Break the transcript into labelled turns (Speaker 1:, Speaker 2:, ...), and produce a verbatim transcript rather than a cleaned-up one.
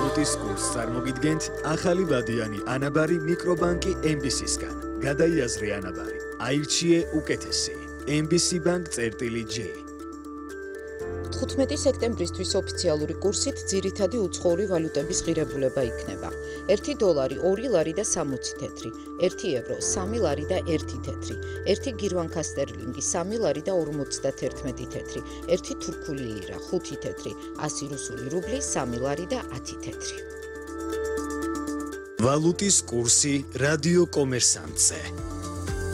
Speaker 1: ვალუტის კურსს წარმოგიდგენთ ახალი ვადიანი ანაბარი მიკრობანკი ემ ბი სისგან. გადაიაზრე ანაბარი. აირჩიე უკეთესი. ემ ბი სი Bank წერტილი J.
Speaker 2: თხუთმეტი სექტემბრისთვის ოფიციალური კურსით ძირითადი უცხოური ვალუტების ღირებულება იქნება. ერთი დოლარი, ორი ლარი და სამოცი თეთრი, ერთი ევრო, სამი ლარი და ერთი თეთრი, ერთი გირვანქა სტერლინგი, სამი ლარი და ორმოცდათერთმეტი თეთრი, ერთი თურქული ლირა, ხუთი თეთრი, ასი რუსული რუბლი, სამი ლარი და ათი თეთრი.
Speaker 1: ვალუტის კურსი რადიო კომერსანტზე.